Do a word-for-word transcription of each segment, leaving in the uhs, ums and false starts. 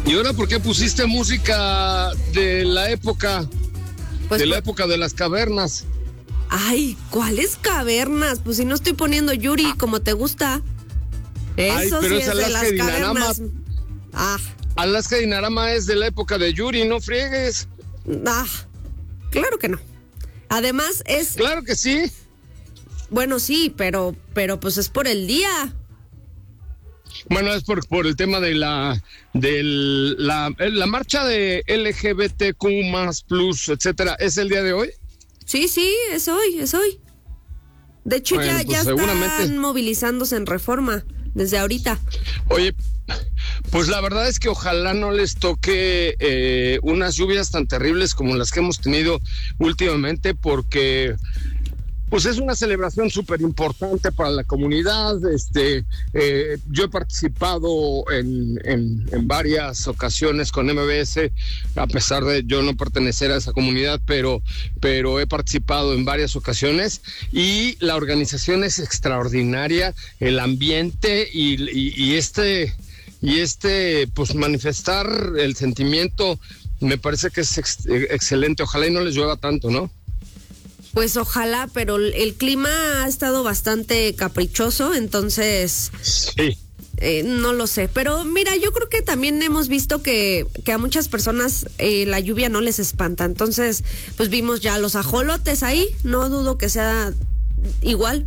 ¿Y ahora por qué pusiste música de la época, Pues, de la pues- época de las cavernas? Ay, ¿cuáles cavernas? Pues si no estoy poniendo Yuri como te gusta. Eso Ay, sí pero es es de Alaska las Dinarama. cavernas. Ah, Alaska Dinarama es de la época de Yuri, no friegues. ah, claro que no. Además es, Claro que sí. bueno, sí, pero, pero pues es por el día. Bueno, es por, por el tema de la de la, la marcha de L G B T Q más plus, etcétera. ¿Es el día de hoy? Sí, sí, es hoy, es hoy. De hecho, Bueno, ya, pues ya seguramente. están movilizándose en Reforma desde ahorita. Oye, pues la verdad es que ojalá no les toque eh, unas lluvias tan terribles como las que hemos tenido últimamente, porque pues es una celebración súper importante para la comunidad. Este, eh, yo he participado en, en, en varias ocasiones con M B S, a pesar de yo no pertenecer a esa comunidad, pero, pero he participado en varias ocasiones y la organización es extraordinaria, el ambiente y, y, y este, y este, pues manifestar el sentimiento me parece que es ex, excelente. Ojalá y no les llueva tanto, ¿no? Pues ojalá, pero el clima ha estado bastante caprichoso, entonces Sí. eh, no lo sé. Pero mira, yo creo que también hemos visto que, que a muchas personas eh, la lluvia no les espanta. Entonces, pues vimos ya los ajolotes ahí, no dudo que sea igual.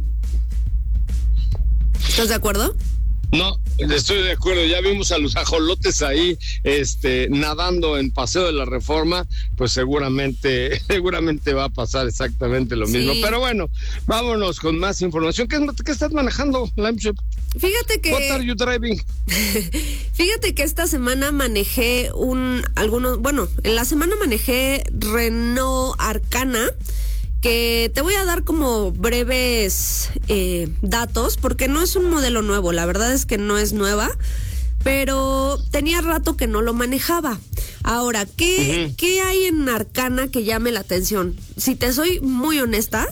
¿Estás de acuerdo? No, estoy de acuerdo. Ya vimos a los ajolotes ahí, este, nadando en Paseo de la Reforma, pues seguramente, seguramente va a pasar exactamente lo mismo. Sí. Pero bueno, vámonos con más información. ¿Qué, qué estás manejando, Limeship? Fíjate que... What are you driving? Fíjate que esta semana manejé un, algunos, bueno, en la semana manejé Renault Arcana, que te voy a dar como breves eh, datos, porque no es un modelo nuevo, la verdad es que no es nueva, pero tenía rato que no lo manejaba. Ahora, ¿qué, Uh-huh. ¿qué hay en Arcana que llame la atención? Si te soy muy honesta,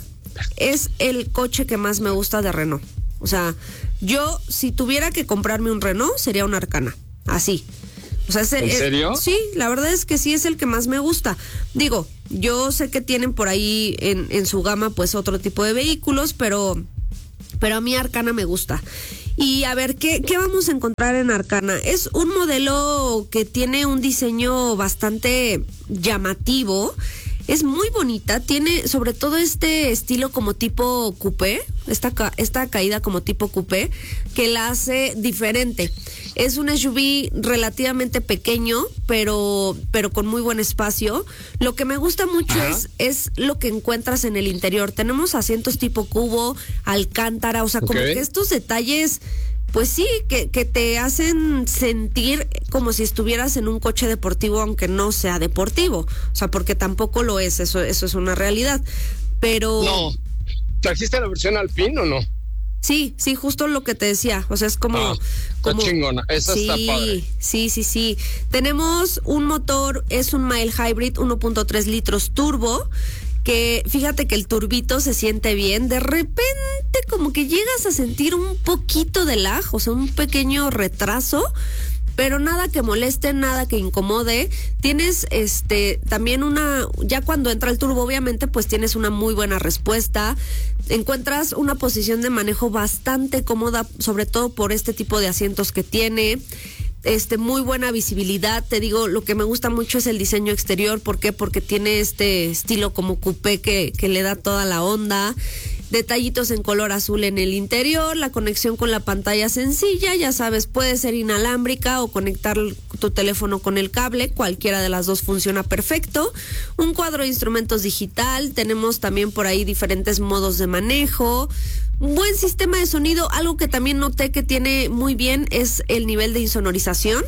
es el coche que más me gusta de Renault. O sea, yo si tuviera que comprarme un Renault, sería un Arcana, así. O sea, ese, ¿En serio? eh, sí, la verdad es que sí es el que más me gusta. Digo, yo sé que tienen por ahí en, en su gama pues otro tipo de vehículos, pero, pero a mí Arcana me gusta. Y a ver, ¿qué, ¿qué vamos a encontrar en Arcana? Es un modelo que tiene un diseño bastante llamativo. Es muy bonita, tiene sobre todo este estilo como tipo coupé, esta, ca- esta caída como tipo coupé, que la hace diferente. Es un S U V relativamente pequeño, pero, pero con muy buen espacio. Lo que me gusta mucho es, es lo que encuentras en el interior. Tenemos asientos tipo cubo, alcántara, o sea, como Ok. que estos detalles... Pues sí, que, que te hacen sentir como si estuvieras en un coche deportivo, aunque no sea deportivo. O sea, porque tampoco lo es, eso, eso es una realidad. Pero No. ¿Trajiste la versión Alpine o no? sí, sí, justo lo que te decía. O sea, es como... Ah, está como chingona, esa sí, está padre. Sí, sí, sí. Tenemos un motor, es un mild hybrid uno punto tres litros turbo, que fíjate que el turbito se siente bien, de repente como que llegas a sentir un poquito de lag, o sea, un pequeño retraso, pero nada que moleste, nada que incomode. Tienes este también una, ya cuando entra el turbo obviamente pues tienes una muy buena respuesta, encuentras una posición de manejo bastante cómoda, sobre todo por este tipo de asientos que tiene. Este, muy buena visibilidad, te digo, lo que me gusta mucho es el diseño exterior. ¿Por qué? Porque tiene este estilo como coupé que, que le da toda la onda. Detallitos en color azul en el interior, la conexión con la pantalla sencilla, ya sabes, puede ser inalámbrica o conectar tu teléfono con el cable, cualquiera de las dos funciona perfecto. Un cuadro de instrumentos digital, tenemos también por ahí diferentes modos de manejo. Un buen sistema de sonido, algo que también noté que tiene muy bien es el nivel de insonorización.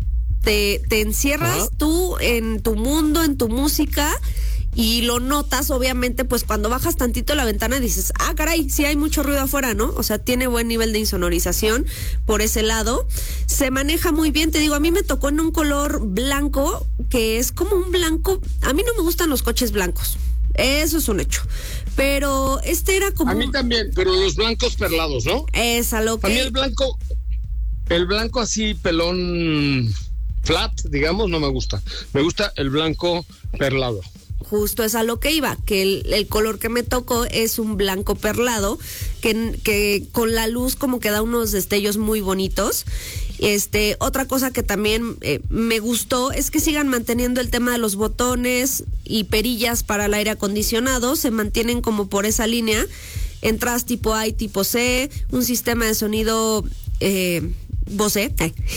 Te, te encierras Ajá. tú en tu mundo, en tu música, y lo notas obviamente pues cuando bajas tantito la ventana dices, ah caray, sí hay mucho ruido afuera, ¿no? O sea, tiene buen nivel de insonorización por ese lado. Se maneja muy bien, te digo, a mí me tocó en un color blanco, que es como un blanco, a mí no me gustan los coches blancos. Eso es un hecho. Pero este era como... A mí también, pero los blancos perlados, ¿no? Es a lo que... A mí el blanco, el blanco así pelón, flat, digamos, no me gusta. Me gusta el blanco perlado. Justo es a lo que iba, que el, el color que me tocó es un blanco perlado, que, que con la luz como que da unos destellos muy bonitos. Este, otra cosa que también eh, me gustó es que sigan manteniendo el tema de los botones y perillas para el aire acondicionado, se mantienen como por esa línea, entradas tipo A y tipo C, un sistema de sonido eh, Bose,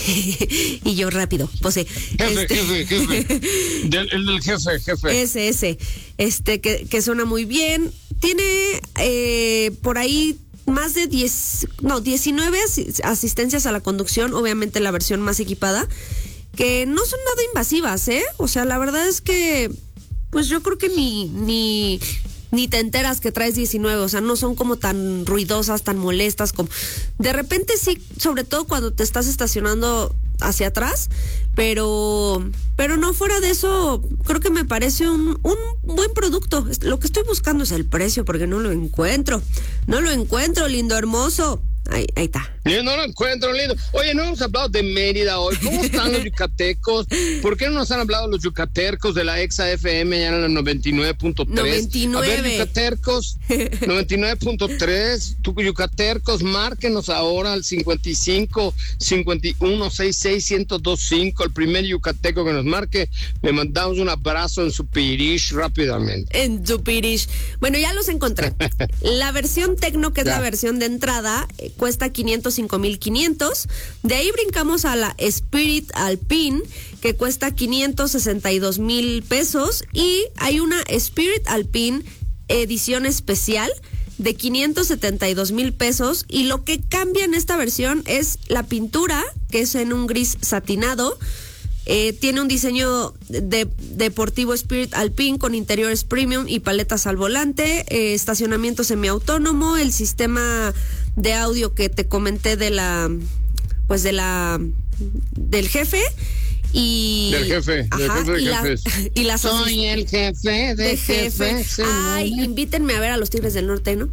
y yo rápido, Bose. Jefe, este... jefe, jefe. Del, el del jefe, jefe. Ese, ese. Este, que, que suena muy bien. Tiene eh, por ahí más de diez, no, diecinueve as- asistencias a la conducción, obviamente la versión más equipada, que no son nada invasivas, ¿eh? O sea, la verdad es que, pues yo creo que ni, ni, ni te enteras que traes diecinueve, o sea, no son como tan ruidosas, tan molestas, como de repente sí, sobre todo cuando te estás estacionando hacia atrás, pero pero no, fuera de eso, creo que me parece un, un buen producto. Lo que estoy buscando es el precio, porque no lo encuentro, no lo encuentro, lindo, hermoso. Ahí, ahí está. Yo no lo encuentro, lindo. Oye, no hemos hablado de Mérida hoy. ¿Cómo están los yucatecos? ¿Por qué no nos han hablado los yucatecos de la Exa F M ya en la noventa y nueve punto tres? noventa y nueve. A ver, yucatecos, noventa y nueve punto tres. Tú, yucatecos, márquenos ahora al cincuenta y cinco, cincuenta y uno, sesenta y seis, ciento veinticinco. El primer yucateco que nos marque, le mandamos un abrazo en su pirish rápidamente. En su pirish. Bueno, ya los encontré. La versión Tecno, que es ya. la versión de entrada, eh, cuesta quinientos cinco mil quinientos. De ahí brincamos a la Spirit Alpine, que cuesta quinientos sesenta y dos mil pesos. Y hay una Spirit Alpine edición especial de quinientos setenta y dos mil pesos. Y lo que cambia en esta versión es la pintura, que es en un gris satinado. Eh, tiene un diseño de, deportivo Spirit Alpine con interiores premium y paletas al volante, eh, estacionamiento semiautónomo, el sistema de audio que te comenté de la, pues de la, del jefe y del jefe, ajá, del jefe de y, jefes. La, y las soy el jefe de, de jefe. jefe. Ay, invítenme a ver a los Tigres del Norte, ¿no?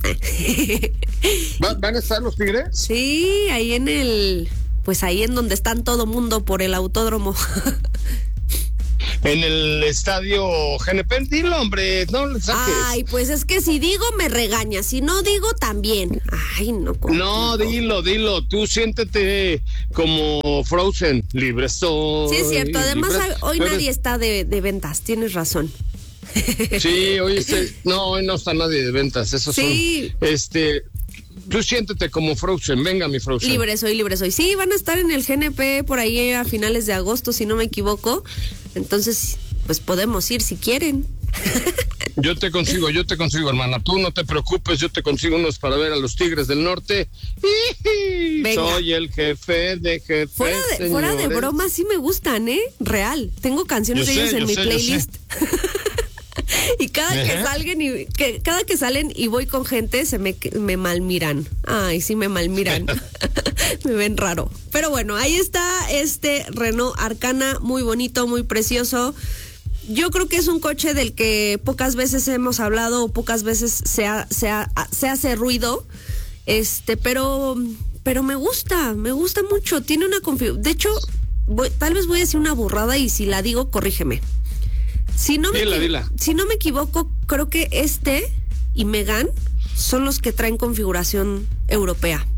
¿Van a estar los Tigres? Sí, ahí en el, pues ahí en donde están todo mundo por el autódromo. En el estadio G N P, dilo, hombre, no le saques. Ay, pues es que si digo me regaña, si no digo también. Ay, no. No, dilo, dilo, tú siéntete como Frozen, libre soy. Sí, es cierto, además libre... hoy Pero... nadie está de, de ventas, tienes razón. Sí, hoy este, no, hoy no está nadie de ventas, eso sí. son, este... Tú siéntete como Frozen, venga mi Frozen. Libre soy, libre soy. Sí, van a estar en el G N P por ahí a finales de agosto, si no me equivoco. Entonces, pues podemos ir si quieren. Yo te consigo, yo te consigo, hermana. Tú no te preocupes, yo te consigo unos para ver a los Tigres del Norte. Venga. Soy el jefe de jefes, fuera de, fuera de broma, sí me gustan, ¿eh? Real. Tengo canciones yo de sé, ellos en mi sé, playlist. Y cada ¿Eh? que salgan y que cada que salen y voy con gente se me me malmiran. Ay, sí me malmiran. Me ven raro. Pero bueno, ahí está este Renault Arcana, muy bonito, muy precioso. Yo creo que es un coche del que pocas veces hemos hablado o pocas veces se ha, se ha, se hace ruido. Este, pero pero me gusta, me gusta mucho. Tiene una configuración. De hecho, voy, tal vez voy a decir una burrada y si la digo, corrígeme. Si no, me dila, dila. si no me equivoco, creo que este y Megane son los que traen configuración europea.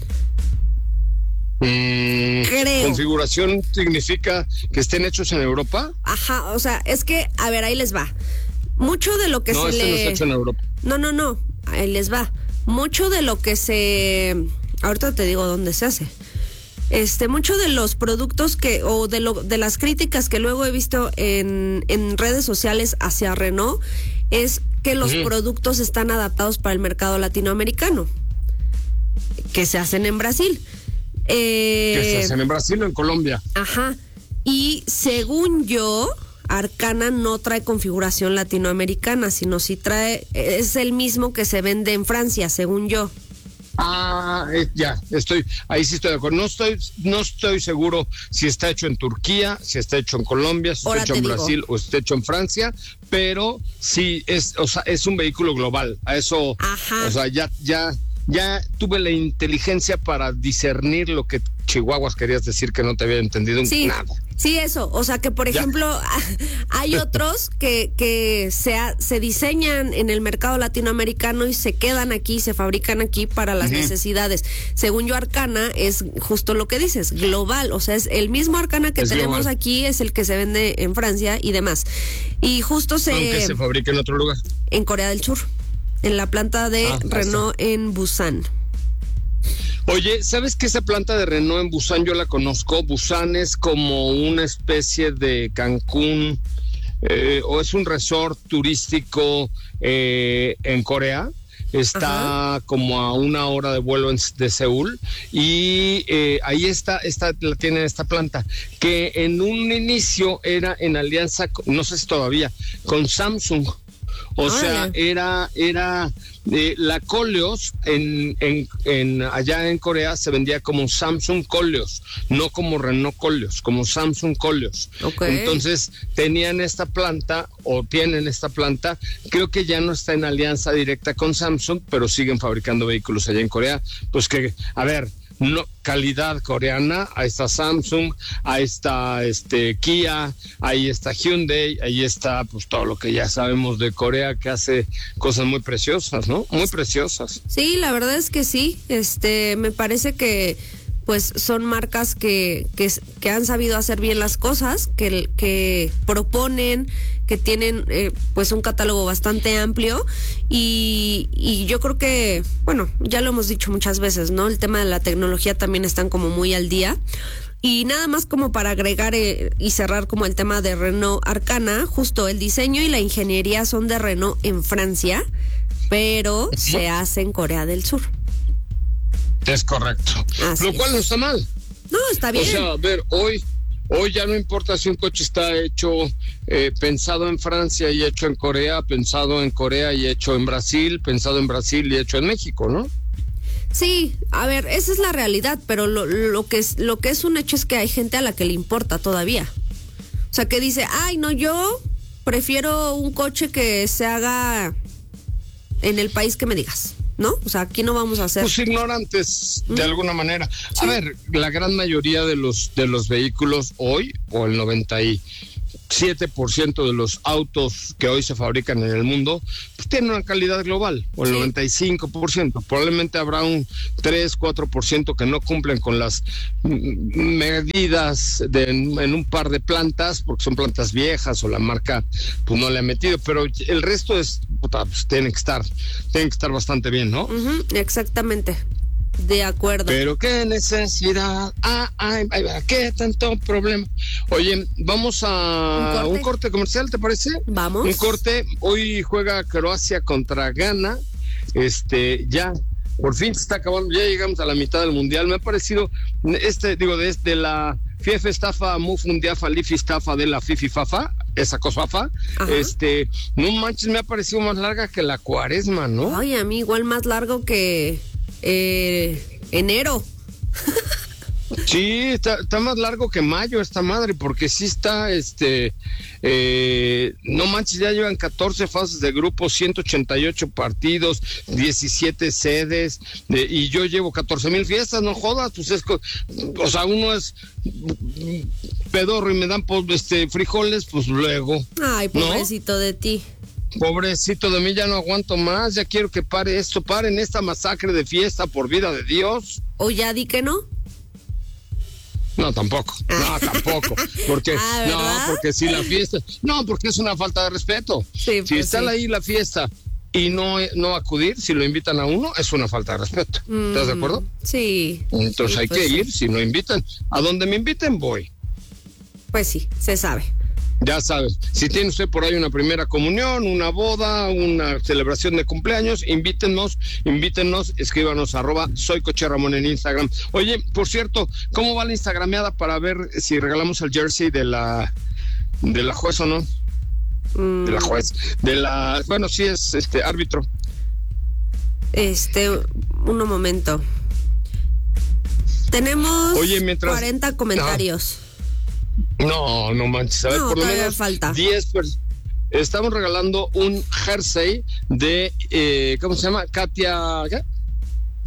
Mm, creo. ¿Configuración significa que estén hechos en Europa? Ajá, o sea, es que, a ver, ahí les va. Mucho de lo que no, se este le... no está hecho en Europa. No, no, no, ahí les va. Mucho de lo que se... Ahorita te digo dónde se hace. Este, mucho de los productos que, o de lo, de las críticas que luego he visto en, en redes sociales hacia Renault, es que los uh-huh. productos están adaptados para el mercado latinoamericano, que se hacen en Brasil. Eh, que se hacen en Brasil o en Colombia. Ajá. Y según yo, Arcana no trae configuración latinoamericana, sino si trae, es el mismo que se vende en Francia, según yo. Ah, eh, ya, estoy, ahí sí estoy de acuerdo. No estoy, no estoy seguro si está hecho en Turquía, si está hecho en Colombia, si Ahora está hecho en digo. Brasil o está hecho en Francia, pero sí es, o sea, es un vehículo global. A eso, Ajá. o sea, ya, ya, ya tuve la inteligencia para discernir lo que Chihuahuas querías decir que no te había entendido sí, nada. Sí, eso, o sea que por ejemplo hay otros que, que se, ha, se diseñan en el mercado latinoamericano y se quedan aquí, se fabrican aquí para las uh-huh. necesidades. Según yo, Arcana es justo lo que dices, global, o sea, es el mismo Arcana que es tenemos global. Aquí, es el que se vende en Francia y demás. Y justo se... Aunque se fabrica en otro lugar. En Corea del Sur, en la planta de ah, Renault en Busan. Oye, ¿sabes que esa planta de Renault en Busan yo la conozco? Busan es como una especie de Cancún, eh, o es un resort turístico eh, en Corea. Está Ajá. como a una hora de vuelo en, de Seúl y eh, ahí está, está, la tiene esta planta, que en un inicio era en alianza, no sé si todavía, con Samsung. O ah, sea, era, era eh, la Koleos en, en, en allá en Corea se vendía como Samsung Koleos, no como Renault Koleos, como Samsung Koleos. Okay. Entonces tenían esta planta o tienen esta planta, creo que ya no está en alianza directa con Samsung, pero siguen fabricando vehículos allá en Corea. Pues que, a ver, no, calidad coreana, ahí está Samsung, ahí está este Kia, ahí está Hyundai, ahí está pues todo lo que ya sabemos de Corea, que hace cosas muy preciosas, ¿no? Muy preciosas. Sí, la verdad es que sí, este, me parece que pues son marcas que, que, que han sabido hacer bien las cosas, que, que proponen, que tienen eh, pues un catálogo bastante amplio y, y yo creo que, bueno, ya lo hemos dicho muchas veces, ¿no? El tema de la tecnología también están como muy al día. Y nada más como para agregar eh, y cerrar como el tema de Renault Arcana, justo el diseño y la ingeniería son de Renault en Francia, pero ¿sí? se hace en Corea del Sur. Es correcto. Así Lo cual es. no está mal. No, está bien. O sea, a ver, hoy, hoy ya no importa si un coche está hecho, eh, pensado en Francia y hecho en Corea, pensado en Corea y hecho en Brasil, pensado en Brasil y hecho en México, ¿no? Sí, a ver, esa es la realidad, pero lo, lo que es, lo que es un hecho es que hay gente a la que le importa todavía. O sea, que dice, ay, no, yo prefiero un coche que se haga en el país que me digas. ¿No? O sea, aquí no vamos a hacer... Pues ignorantes, de ¿Mm? alguna manera. Sí. A ver, la gran mayoría de los de los vehículos hoy, o el noventa y siete por ciento de los autos que hoy se fabrican en el mundo, pues tienen una calidad global, o el sí. noventa y cinco por ciento. Probablemente habrá un tres, cuatro por ciento que no cumplen con las medidas de, en, en un par de plantas, porque son plantas viejas o la marca pues no le ha metido, pero el resto es, puta, pues tienen que estar, tienen que estar bastante bien, ¿no? Uh-huh, exactamente. De acuerdo. Pero qué necesidad, ah, ay, ay, qué tanto problema. Oye, vamos a un corte, un corte comercial, ¿te parece? Vamos. Un corte. Hoy juega Croacia contra Ghana. Este, ya, por fin se está acabando, ya llegamos a la mitad del mundial. Me ha parecido, este, digo, desde la Fief Estafa, Muf Mundiafa, Lifi Estafa de la Fifi Fafa, esa cosa Fafa, este, no manches, me ha parecido más larga que la cuaresma, ¿no? Ay, a mí igual más largo que eh, enero. Sí, está, está más largo que mayo esta madre, porque sí está, este, eh, no manches, ya llevan catorce fases de grupo, ciento ochenta y ocho partidos, diecisiete sedes, de, y yo llevo catorce mil fiestas, no jodas, pues es, o sea, uno es pedorro y me dan este frijoles, pues luego. Ay, pobrecito, ¿no? De ti. Pobrecito de mí, ya no aguanto más, ya quiero que pare esto, paren esta masacre de fiesta, por vida de Dios. O ya di que no. No, tampoco, no, tampoco, porque, ah, no, porque si la fiesta, no, porque es una falta de respeto. Sí, si pues está sí. ahí la fiesta y no, no acudir, si lo invitan a uno, es una falta de respeto. Mm, ¿estás de acuerdo? Sí. Entonces sí, hay pues que sí. ir, si no invitan, a donde me inviten voy. Pues sí, se sabe. Ya sabes, si tiene usted por ahí una primera comunión, una boda, una celebración de cumpleaños, invítennos, invítennos, escríbanos arroba soy Coche Ramón en Instagram. Oye, por cierto, ¿cómo va la instagrameada para ver si regalamos el jersey de la de la juez o no? Mm. De la juez, de la, bueno, sí es este árbitro. Este, un momento. Tenemos Oye, mientras, cuarenta comentarios. No. No, no manches, a ver, no, por lo menos falta. diez personas. Estamos regalando un jersey de, eh, ¿cómo se llama? Katia, ¿qué?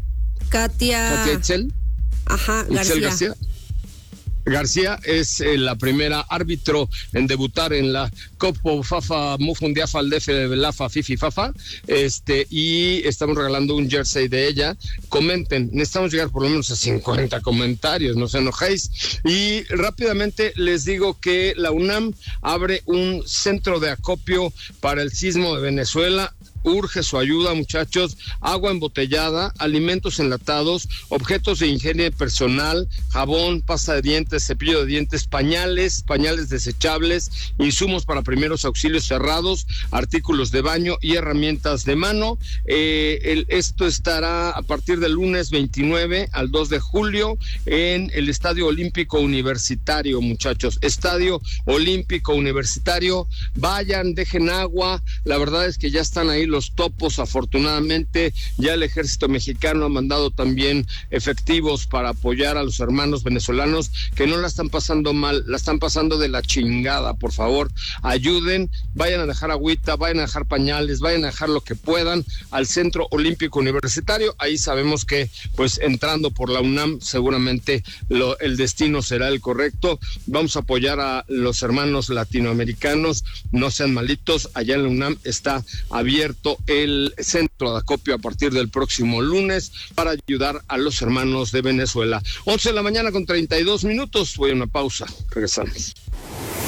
Katia. Katia Itzel. Ajá, Itzel García. García. García es eh, la primera árbitro en debutar en la Copa Fafa Mufundia Faldefe de Lafa Fifi Fafa, este, y estamos regalando un jersey de ella. Comenten, necesitamos llegar por lo menos a cincuenta comentarios, no se enojéis. Y rápidamente les digo que la UNAM abre un centro de acopio para el sismo de Venezuela. Urge su ayuda, muchachos. Agua embotellada, alimentos enlatados, objetos de higiene personal, jabón, pasta de dientes, cepillo de dientes, pañales, pañales desechables, insumos para primeros auxilios cerrados, artículos de baño y herramientas de mano. Eh, el, esto estará a partir del lunes veintinueve al dos de julio en el Estadio Olímpico Universitario, muchachos. Estadio Olímpico Universitario. Vayan, dejen agua. La verdad es que ya están ahí los topos. Afortunadamente ya el ejército mexicano ha mandado también efectivos para apoyar a los hermanos venezolanos que no la están pasando mal, la están pasando de la chingada. Por favor, ayuden, vayan a dejar agüita, vayan a dejar pañales, vayan a dejar lo que puedan al Centro Olímpico Universitario. Ahí sabemos que pues entrando por la UNAM seguramente lo, el destino será el correcto. Vamos a apoyar a los hermanos latinoamericanos, no sean malitos. Allá en la UNAM está abierto el centro de acopio a partir del próximo lunes para ayudar a los hermanos de Venezuela. once de la mañana con treinta y dos minutos. Voy a una pausa. Regresamos.